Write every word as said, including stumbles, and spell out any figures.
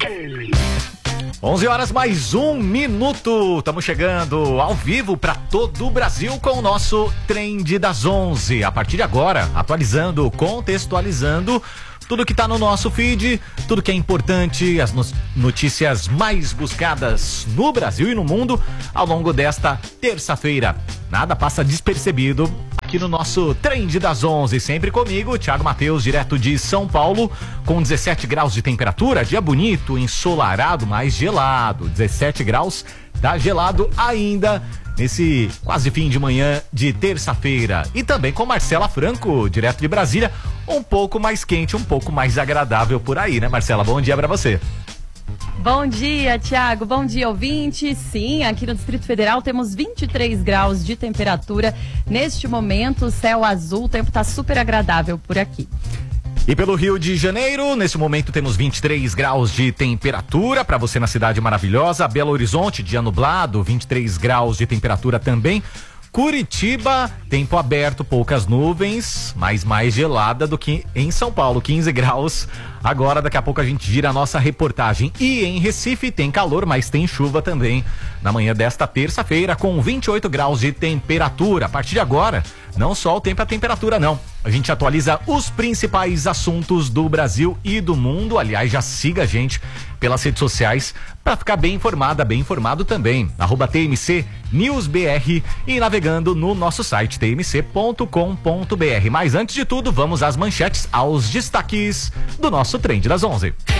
onze horas mais um minuto. Estamos chegando ao vivo para todo o Brasil com o nosso Trend das onze. A partir de agora, atualizando, contextualizando tudo que está no nosso feed, tudo que é importante, as notícias mais buscadas no Brasil e no mundo ao longo desta terça-feira. Nada passa despercebido aqui no nosso Trend das onze, sempre comigo, Thiago Matheus, direto de São Paulo, com dezessete graus de temperatura, dia bonito, ensolarado, mas gelado, dezessete graus, tá gelado ainda nesse quase fim de manhã de terça-feira. E também com Marcela Franco, direto de Brasília, um pouco mais quente, um pouco mais agradável por aí, né, Marcela? Bom dia pra você. Bom dia, Thiago. Bom dia, ouvinte. Sim, aqui no Distrito Federal temos vinte e três graus de temperatura. Neste momento, céu azul, o tempo está super agradável por aqui. E pelo Rio de Janeiro, nesse momento temos vinte e três graus de temperatura para você na cidade maravilhosa. Belo Horizonte, dia nublado, vinte e três graus de temperatura também. Curitiba, tempo aberto, poucas nuvens, mas mais gelada do que em São Paulo, quinze graus. Agora, daqui a pouco a gente gira a nossa reportagem. E em Recife tem calor, mas tem chuva também na manhã desta terça-feira, com vinte e oito graus de temperatura. A partir de agora, não só o tempo e a temperatura, não. A gente atualiza os principais assuntos do Brasil e do mundo. Aliás, já siga a gente pelas redes sociais para ficar bem informada, bem informado também. Arroba T M C News B R e navegando no nosso site t m c ponto com ponto b r. Mas antes de tudo, vamos às manchetes, aos destaques do nosso Trend das onze.